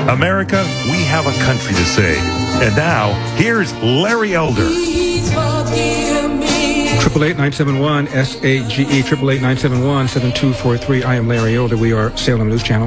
America, we have a country to save. And now, here's Larry Elder. 888-971-SAGE, 888-971-7243. I am Larry Elder. We are Salem News Channel.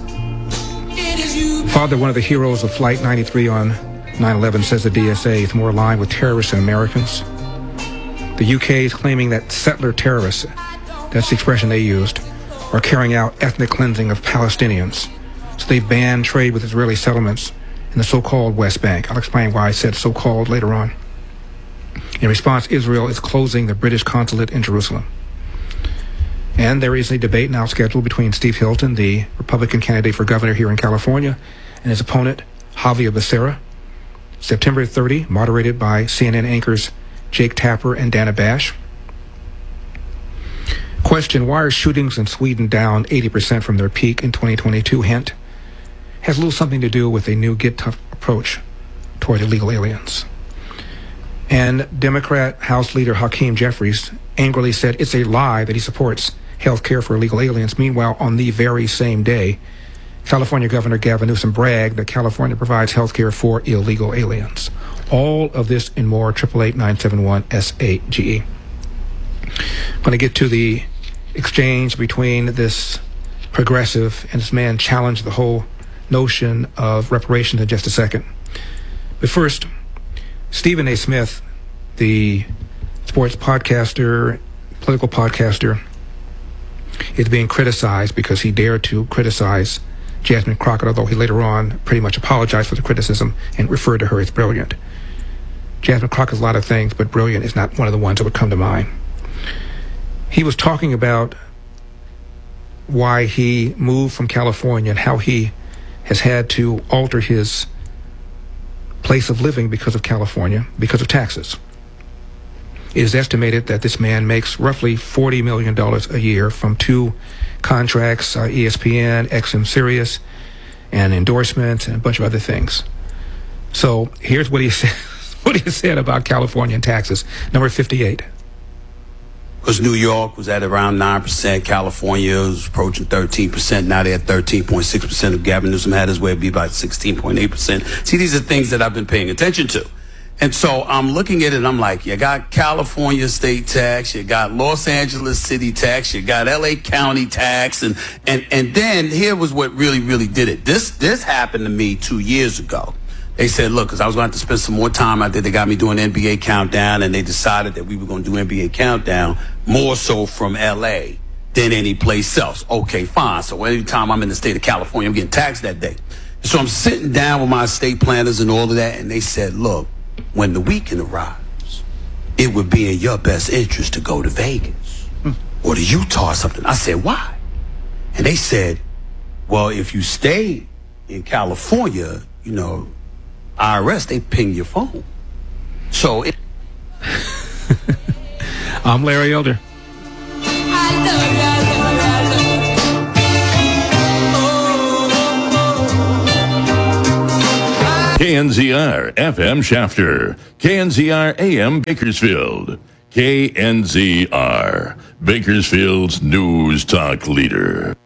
Father, one of the heroes of Flight 93 on 9/11, says the DSA is more aligned with terrorists than Americans. The UK is claiming that settler terrorists, that's the expression they used, are carrying out ethnic cleansing of Palestinians. So they've banned trade with Israeli settlements in the so-called West Bank. I'll explain why I said so-called later on. In response, Israel is closing the British consulate in Jerusalem. And there is a debate now scheduled between Steve Hilton, the Republican candidate for governor here in California, and his opponent, Javier Becerra. September 30, moderated by CNN anchors Jake Tapper and Dana Bash. Question, why are shootings in Sweden down 80% from their peak in 2022? Hint, has a little something to do with a new get tough approach toward illegal aliens. And Democrat House Leader Hakeem Jeffries angrily said it's a lie that he supports health care for illegal aliens. Meanwhile, on the very same day, California Governor Gavin Newsom bragged that California provides health care for illegal aliens. All of this and more, 888-971-SAGE. I'm going to get to the exchange between this progressive and this man challenged the whole notion of reparations in just a second. But first, Stephen A. Smith, the sports podcaster, political podcaster, is being criticized because he dared to criticize Jasmine Crockett, although he later on pretty much apologized for the criticism and referred to her as brilliant. Jasmine Crockett is a lot of things, but brilliant is not one of the ones that would come to mind. He was talking about why he moved from California and how he has had to alter his place of living because of California, because of taxes. It is estimated that this man makes roughly $40 million a year from two contracts, ESPN, XM Sirius, and endorsements, and a bunch of other things. So here's what he said, about California and taxes. Number 58. Because New York was at around 9%, California was approaching 13%, now they're at 13.6%. If Gavin Newsom had his way, it'd be about 16.8%. See, these are things that I've been paying attention to. And so I'm looking at it and I'm like, you got California state tax, you got Los Angeles city tax, you got LA county tax, and then here was what really did it. This happened to me 2 years ago. They said, look, because I was going to have to spend some more time out there, they got me doing NBA Countdown, and they decided that we were going to do NBA Countdown more so from LA than any place else. Okay, fine. So every time I'm in the state of California, I'm getting taxed that day. So I'm sitting down with my estate planners and all of that, and they said, look, when the weekend arrives, it would be in your best interest to go to Vegas or to Utah or something. I said, why? And they said, well, if you stay in California, you know, IRS, they ping your phone. So I'm Larry Elder. KNZR FM Shafter, KNZR AM Bakersfield, KNZR, Bakersfield's news talk leader.